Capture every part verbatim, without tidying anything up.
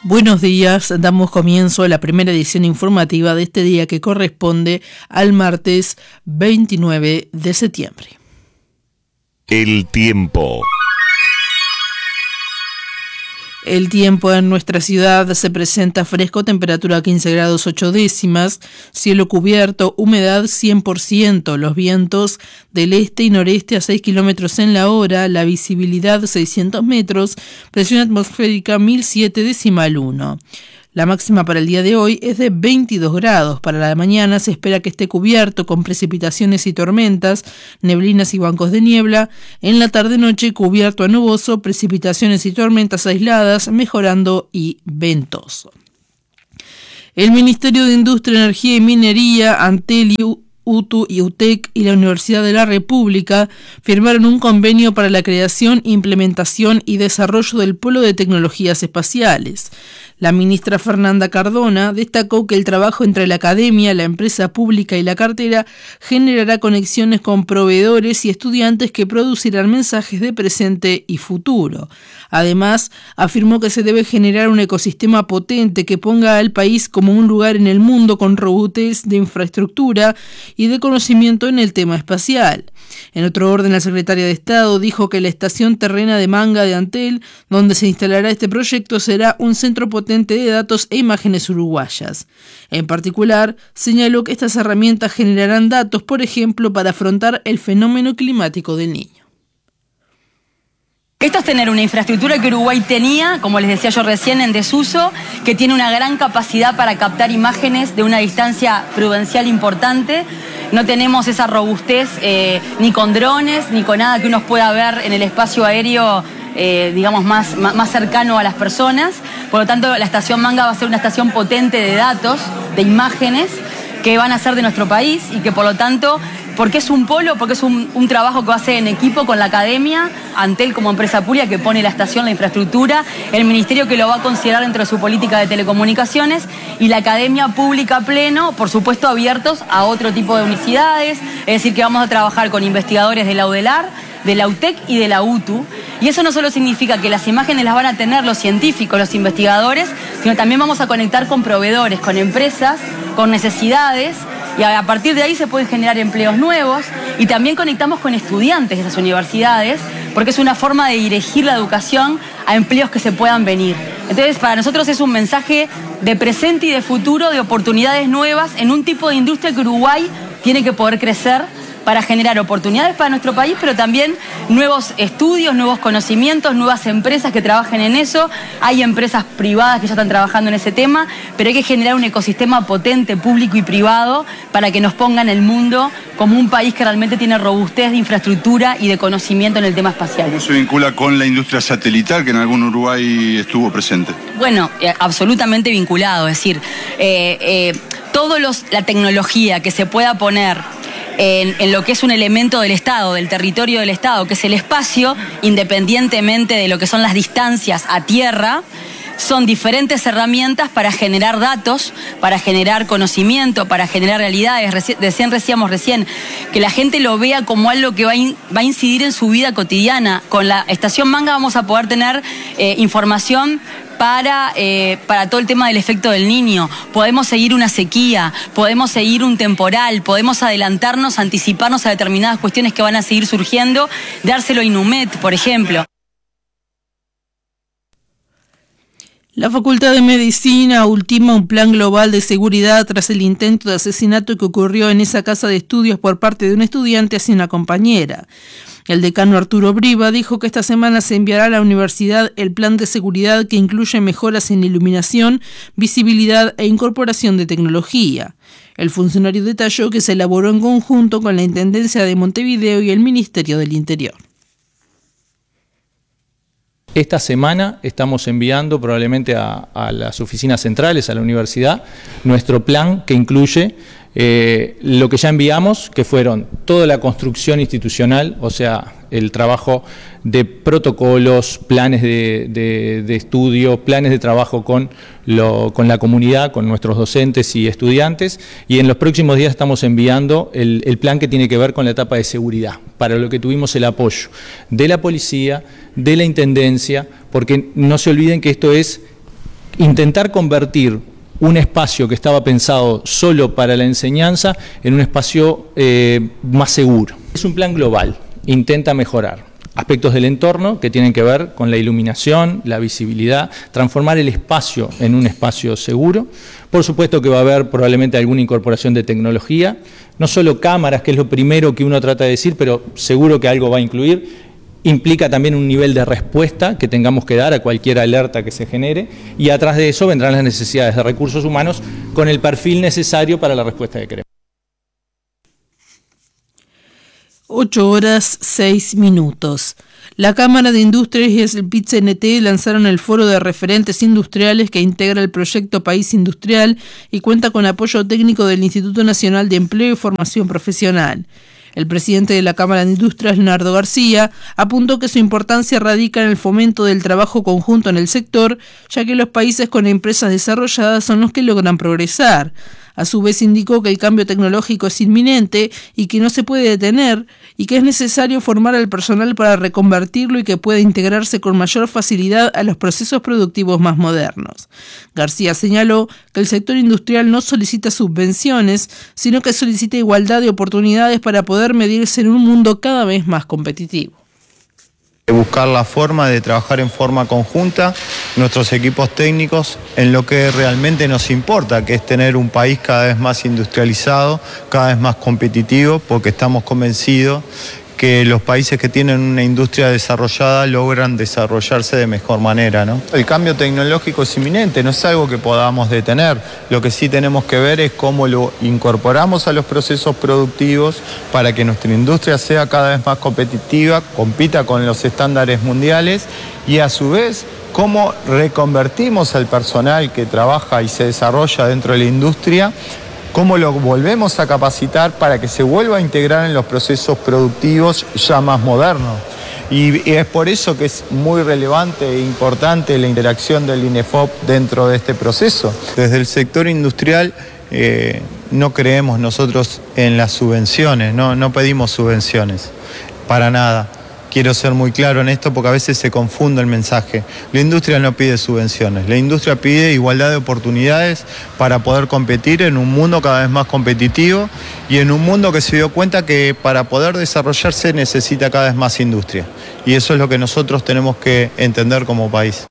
Buenos días, damos comienzo a la primera edición informativa de este día que corresponde al martes veintinueve de septiembre. El tiempo. El tiempo en nuestra ciudad se presenta fresco, temperatura quince grados ocho décimas, cielo cubierto, humedad cien por ciento, los vientos del este y noreste a seis kilómetros en la hora, la visibilidad seiscientos metros, presión atmosférica mil siete decimal uno. La máxima para el día de hoy es de veintidós grados. Para la mañana se espera que esté cubierto con precipitaciones y tormentas, neblinas y bancos de niebla. En la tarde-noche cubierto a nuboso, precipitaciones y tormentas aisladas, mejorando y ventoso. El Ministerio de Industria, Energía y Minería, Antel, U T U y U T E C y la Universidad de la República firmaron un convenio para la creación, implementación y desarrollo del Polo de Tecnologías Espaciales. La ministra Fernanda Cardona destacó que el trabajo entre la academia, la empresa pública y la cartera generará conexiones con proveedores y estudiantes que producirán mensajes de presente y futuro. Además, afirmó que se debe generar un ecosistema potente que ponga al país como un lugar en el mundo con robustez de infraestructura y de conocimiento en el tema espacial. En otro orden, la secretaria de Estado dijo que la estación terrena de Manga de Antel, donde se instalará este proyecto, será un centro potente de datos e imágenes uruguayas. En particular, señaló que estas herramientas generarán datos, por ejemplo, para afrontar el fenómeno climático del Niño. Esto es tener una infraestructura que Uruguay tenía, como les decía yo recién, en desuso, que tiene una gran capacidad para captar imágenes de una distancia prudencial importante. No tenemos esa robustez eh, ni con drones, ni con nada que uno pueda ver en el espacio aéreo, eh, digamos, más, más, más cercano a las personas. Por lo tanto, la estación Manga va a ser una estación potente de datos, de imágenes, que van a ser de nuestro país y que por lo tanto, porque es un polo, porque es un, un trabajo que va a hacer en equipo con la academia, Antel como empresa pública que pone la estación, la infraestructura, el ministerio que lo va a considerar dentro de su política de telecomunicaciones y la academia pública pleno, por supuesto abiertos a otro tipo de universidades, es decir que vamos a trabajar con investigadores de la UDELAR, de la U T E C y de la U T U. Y eso no solo significa que las imágenes las van a tener los científicos, los investigadores, sino también vamos a conectar con proveedores, con empresas, con necesidades, y a partir de ahí se pueden generar empleos nuevos y también conectamos con estudiantes de esas universidades porque es una forma de dirigir la educación a empleos que se puedan venir. Entonces, para nosotros es un mensaje de presente y de futuro, de oportunidades nuevas en un tipo de industria que Uruguay tiene que poder crecer para generar oportunidades para nuestro país, pero también nuevos estudios, nuevos conocimientos, nuevas empresas que trabajen en eso. Hay empresas privadas que ya están trabajando en ese tema, pero hay que generar un ecosistema potente, público y privado, para que nos ponga en el mundo como un país que realmente tiene robustez de infraestructura y de conocimiento en el tema espacial. ¿Cómo se vincula con la industria satelital que en algún Uruguay estuvo presente? Bueno, eh, absolutamente vinculado, es decir, eh, eh, toda la tecnología que se pueda poner En, en lo que es un elemento del Estado, del territorio del Estado, que es el espacio, independientemente de lo que son las distancias a tierra, son diferentes herramientas para generar datos, para generar conocimiento, para generar realidades. Reci- Decían, decíamos recién, que la gente lo vea como algo que va a, in- va a incidir en su vida cotidiana. Con la estación Manga vamos a poder tener eh, información Para, eh, para todo el tema del efecto del niño. Podemos seguir una sequía, podemos seguir un temporal, podemos adelantarnos, anticiparnos a determinadas cuestiones que van a seguir surgiendo, dárselo a INUMED, por ejemplo. La Facultad de Medicina ultima un plan global de seguridad tras el intento de asesinato que ocurrió en esa casa de estudios por parte de un estudiante hacia una compañera. El decano Arturo Briva dijo que esta semana se enviará a la universidad el plan de seguridad que incluye mejoras en iluminación, visibilidad e incorporación de tecnología. El funcionario detalló que se elaboró en conjunto con la Intendencia de Montevideo y el Ministerio del Interior. Esta semana estamos enviando probablemente a, a las oficinas centrales, a la universidad, nuestro plan que incluye eh, lo que ya enviamos, que fueron toda la construcción institucional, o sea, el trabajo de protocolos, planes de, de, de estudio, planes de trabajo con, lo, con la comunidad, con nuestros docentes y estudiantes, y en los próximos días estamos enviando el, el plan que tiene que ver con la etapa de seguridad, para lo que tuvimos el apoyo de la policía, de la Intendencia, porque no se olviden que esto es intentar convertir un espacio que estaba pensado solo para la enseñanza en un espacio eh, más seguro. Es un plan global, intenta mejorar aspectos del entorno que tienen que ver con la iluminación, la visibilidad, transformar el espacio en un espacio seguro. Por supuesto que va a haber probablemente alguna incorporación de tecnología, no solo cámaras, que es lo primero que uno trata de decir, pero seguro que algo va a incluir. Implica también un nivel de respuesta que tengamos que dar a cualquier alerta que se genere, y atrás de eso vendrán las necesidades de recursos humanos con el perfil necesario para la respuesta que queremos. ocho horas seis minutos. La Cámara de Industrias y el P I T C N T lanzaron el Foro de Referentes Industriales que integra el proyecto País Industrial y cuenta con apoyo técnico del Instituto Nacional de Empleo y Formación Profesional. El presidente de la Cámara de Industrias, Leonardo García, apuntó que su importancia radica en el fomento del trabajo conjunto en el sector, ya que los países con empresas desarrolladas son los que logran progresar. A su vez indicó que el cambio tecnológico es inminente y que no se puede detener, y que es necesario formar al personal para reconvertirlo y que pueda integrarse con mayor facilidad a los procesos productivos más modernos. García señaló que el sector industrial no solicita subvenciones, sino que solicita igualdad de oportunidades para poder medirse en un mundo cada vez más competitivo. Buscar la forma de trabajar en forma conjunta, nuestros equipos técnicos, en lo que realmente nos importa, que es tener un país cada vez más industrializado, cada vez más competitivo, porque estamos convencidos que los países que tienen una industria desarrollada logran desarrollarse de mejor manera, ¿no? El cambio tecnológico es inminente, no es algo que podamos detener. Lo que sí tenemos que ver es cómo lo incorporamos a los procesos productivos para que nuestra industria sea cada vez más competitiva, compita con los estándares mundiales, y a su vez cómo reconvertimos al personal que trabaja y se desarrolla dentro de la industria, cómo lo volvemos a capacitar para que se vuelva a integrar en los procesos productivos ya más modernos. Y, y es por eso que es muy relevante e importante la interacción del INEFOP dentro de este proceso. Desde el sector industrial eh, no creemos nosotros en las subvenciones, no, no pedimos subvenciones, para nada. Quiero ser muy claro en esto porque a veces se confunde el mensaje. La industria no pide subvenciones, la industria pide igualdad de oportunidades para poder competir en un mundo cada vez más competitivo y en un mundo que se dio cuenta que para poder desarrollarse necesita cada vez más industria. Y eso es lo que nosotros tenemos que entender como país.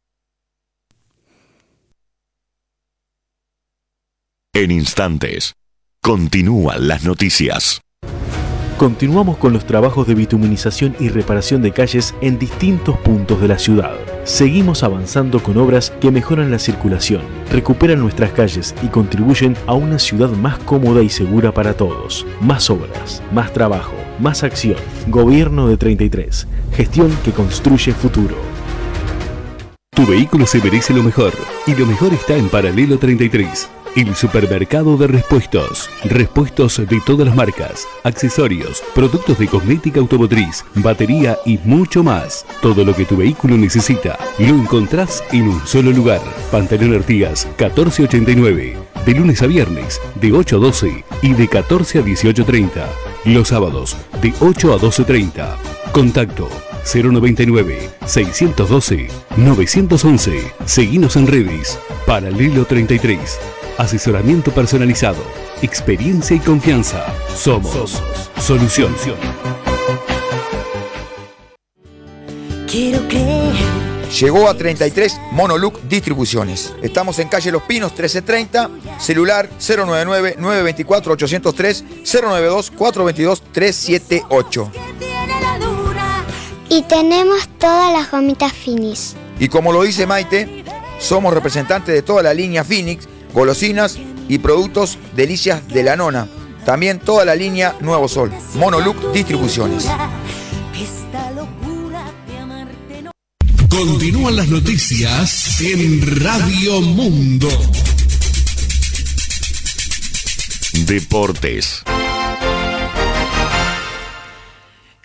En instantes, continúan las noticias. Continuamos con los trabajos de bituminización y reparación de calles en distintos puntos de la ciudad. Seguimos avanzando con obras que mejoran la circulación, recuperan nuestras calles y contribuyen a una ciudad más cómoda y segura para todos. Más obras, más trabajo, más acción. Gobierno de treinta y tres. Gestión que construye futuro. Tu vehículo se merece lo mejor, y lo mejor está en Paralelo treinta y tres. El supermercado de repuestos. Repuestos de todas las marcas, accesorios, productos de cosmética automotriz, batería y mucho más. Todo lo que tu vehículo necesita lo encontrás en un solo lugar. Pantalón Artigas catorce ochenta y nueve. De lunes a viernes, de ocho a doce y de catorce a dieciocho treinta. Los sábados, de ocho a doce treinta. Contacto cero noventa y nueve, seiscientos doce, novecientos once. Seguinos en redes. Paralelo treinta y tres. Asesoramiento personalizado, experiencia y confianza. Somos, Somos. Solución. Quiero creer. Llegó a treinta y tres Monoluc Distribuciones. Estamos en calle Los Pinos trece treinta, celular cero nueve nueve, nueve dos cuatro, ocho cero tres, cero nueve dos, cuatro dos dos, tres siete ocho. Y tenemos todas las gomitas Finis. Y como lo dice Maite, somos representantes de toda la línea Phoenix, golosinas y productos Delicias de la Nona. También toda la línea Nuevo Sol. Monoluc Distribuciones. Continúan las noticias en Radio Mundo. Deportes.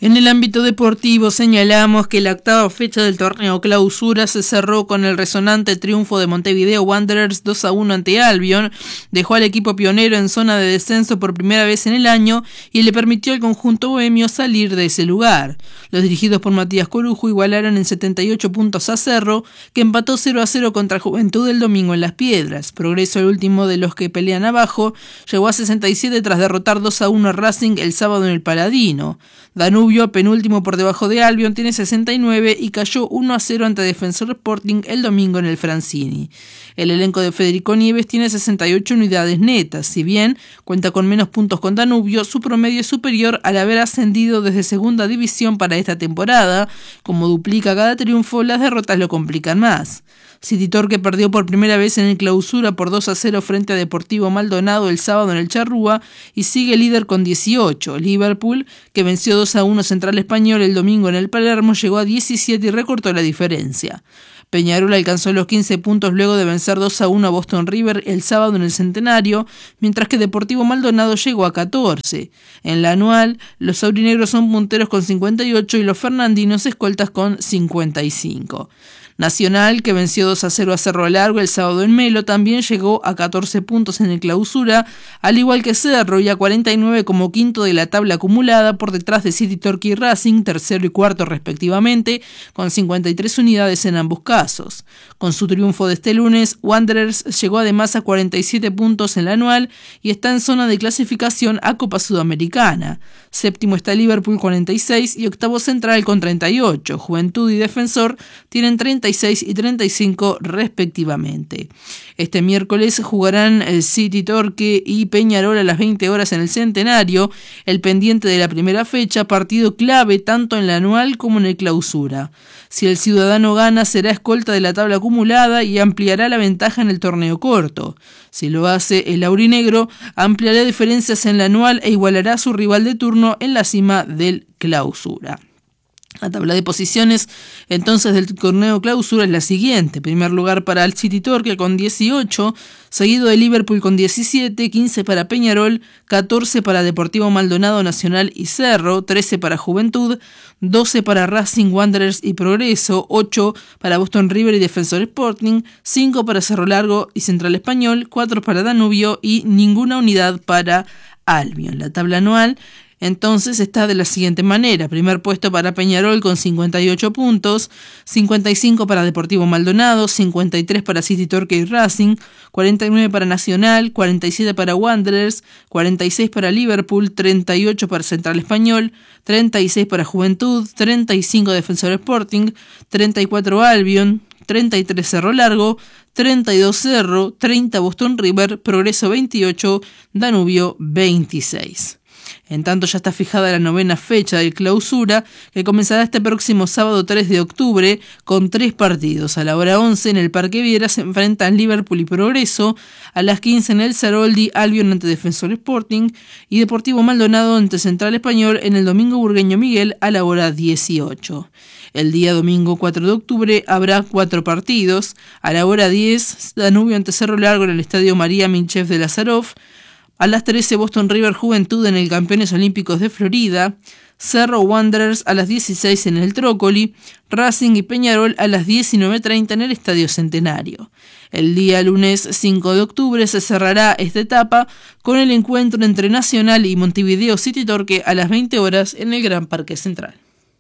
En el ámbito deportivo señalamos que la octava fecha del torneo Clausura se cerró con el resonante triunfo de Montevideo Wanderers dos a uno ante Albion, dejó al equipo pionero en zona de descenso por primera vez en el año y le permitió al conjunto bohemio salir de ese lugar. Los dirigidos por Matías Corujo igualaron en setenta y ocho puntos a Cerro, que empató cero a cero contra Juventud el domingo en Las Piedras. Progreso, el último de los que pelean abajo, llegó a sesenta y siete tras derrotar dos a uno a Racing el sábado en el Paladino. Danubio, penúltimo por debajo de Albion, tiene sesenta y nueve y cayó uno a cero ante Defensor Sporting el domingo en el Francini. El elenco de Federico Nieves tiene sesenta y ocho unidades netas. Si bien cuenta con menos puntos con Danubio, su promedio es superior al haber ascendido desde segunda división para esta temporada. Como duplica cada triunfo, las derrotas lo complican más. City Torque perdió por primera vez en el Clausura por dos a cero frente a Deportivo Maldonado el sábado en el Charrúa y sigue líder con dieciocho. Liverpool, que venció dos a uno Central Español el domingo en el Palermo, llegó a diecisiete y recortó la diferencia. Peñarol alcanzó los quince puntos luego de vencer dos a uno a Boston River el sábado en el Centenario, mientras que Deportivo Maldonado llegó a catorce. En la anual, los aurinegros son punteros con cincuenta y ocho y los fernandinos escoltas con cincuenta y cinco. Nacional, que venció dos a cero a Cerro Largo el sábado en Melo, también llegó a catorce puntos en el Clausura, al igual que Cerro, y a cuarenta y nueve como quinto de la tabla acumulada, por detrás de City Torque y Racing, tercero y cuarto respectivamente, con cincuenta y tres unidades en ambos casos. Con su triunfo de este lunes, Wanderers llegó además a cuarenta y siete puntos en la anual y está en zona de clasificación a Copa Sudamericana. Séptimo está Liverpool cuarenta y seis y octavo Central con treinta y ocho. Juventud y Defensor tienen treinta y seis y treinta y cinco respectivamente. Este miércoles jugarán el City Torque y Peñarol a las veinte horas en el Centenario, el pendiente de la primera fecha, partido clave tanto en la anual como en el Clausura. Si el Ciudadano gana, será escolta de la tabla acumulada y ampliará la ventaja en el torneo corto. Si lo hace el aurinegro, ampliará diferencias en la anual e igualará a su rival de turno en la cima del Clausura. La tabla de posiciones entonces del torneo Clausura es la siguiente. Primer lugar para el City Torque con dieciocho, seguido de Liverpool con diecisiete, quince para Peñarol, catorce para Deportivo Maldonado, Nacional y Cerro, trece para Juventud, doce para Racing, Wanderers y Progreso, ocho para Boston River y Defensor Sporting, cinco para Cerro Largo y Central Español, cuatro para Danubio y ninguna unidad para Albion. La tabla anual entonces está de la siguiente manera. Primer puesto para Peñarol con cincuenta y ocho puntos, cincuenta y cinco para Deportivo Maldonado, cincuenta y tres para City Torque y Racing, cuarenta y nueve para Nacional, cuarenta y siete para Wanderers, cuarenta y seis para Liverpool, treinta y ocho para Central Español, treinta y seis para Juventud, treinta y cinco Defensor Sporting, treinta y cuatro Albion, treinta y tres Cerro Largo, treinta y dos Cerro, treinta Boston River, Progreso veintiocho, Danubio veintiséis. En tanto, ya está fijada la novena fecha del Clausura, que comenzará este próximo sábado tres de octubre con tres partidos. A la hora once en el Parque Viera se enfrentan Liverpool y Progreso, a las quince en el Saroldi, Albion ante Defensor Sporting y Deportivo Maldonado ante Central Español en el Domingo Burgueño Miguel a la hora dieciocho. El día domingo cuatro de octubre habrá cuatro partidos. A la hora diez, Danubio ante Cerro Largo en el Estadio María Minchev de Lazaroff. A las trece, Boston River Juventud en el Campeones Olímpicos de Florida, Cerro Wanderers a las dieciséis en el Trócoli, Racing y Peñarol a las diecinueve treinta en el Estadio Centenario. El día lunes cinco de octubre se cerrará esta etapa con el encuentro entre Nacional y Montevideo City Torque a las veinte horas en el Gran Parque Central.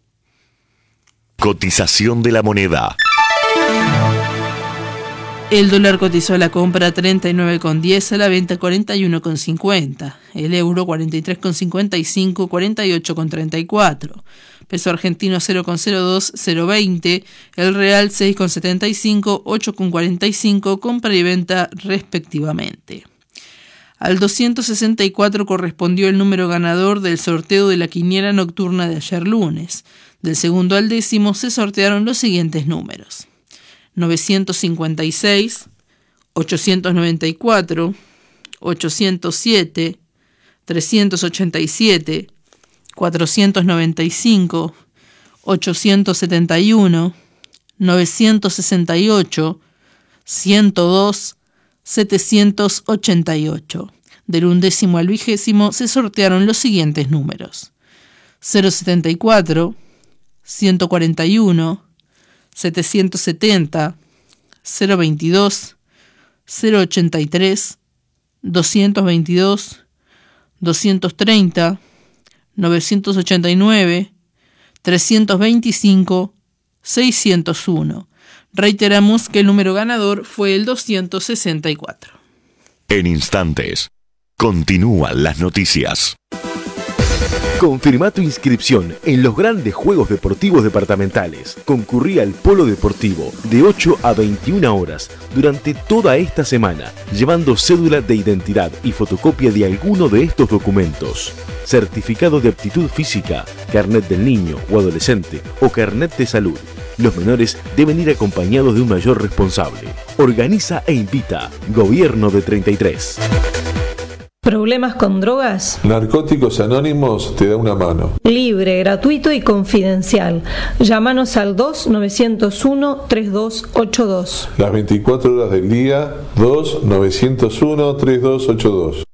Cotización de la moneda. El dólar cotizó a la compra treinta y nueve con diez, a la venta cuarenta y uno con cincuenta. El euro cuarenta y tres con cincuenta y cinco, cuarenta y ocho con treinta y cuatro. Peso argentino cero con cero dos, cero con veinte. El real seis con setenta y cinco, ocho con cuarenta y cinco, compra y venta respectivamente. Al doscientos sesenta y cuatro correspondió el número ganador del sorteo de la quiniela nocturna de ayer lunes. Del segundo al décimo se sortearon los siguientes números: novecientos cincuenta y seis, ochocientos noventa y cuatro, ochocientos siete, trescientos ochenta y siete, cuatrocientos noventa y cinco, ochocientos setenta y uno, novecientos sesenta y ocho, ciento dos, setecientos ochenta y ocho. Del undécimo al vigésimo se sortearon los siguientes números: cero setenta y cuatro, ciento cuarenta y uno, setecientos setenta, cero veintidós, cero ochenta y tres, doscientos veintidós, doscientos treinta, novecientos ochenta y nueve, trescientos veinticinco, seiscientos uno. Reiteramos que el número ganador fue el doscientos sesenta y cuatro. En instantes, continúan las noticias. Confirma tu inscripción en los grandes Juegos Deportivos Departamentales. Concurrí al Polo Deportivo de ocho a veintiuna horas durante toda esta semana, llevando cédula de identidad y fotocopia de alguno de estos documentos. Certificado de aptitud física, carnet del niño o adolescente o carnet de salud. Los menores deben ir acompañados de un mayor responsable. Organiza e invita Gobierno de treinta y tres. ¿Problemas con drogas? Narcóticos Anónimos te da una mano. Libre, gratuito y confidencial. Llámanos al dos nueve cero uno, tres dos ocho dos. Las veinticuatro horas del día, dos nueve cero uno, tres dos ocho dos.